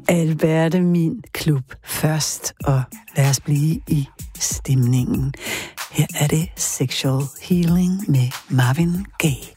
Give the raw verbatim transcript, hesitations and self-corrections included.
Alberte, min klub først, og lad os blive i stemningen. Her er det Sexual Healing med Marvin Gaye.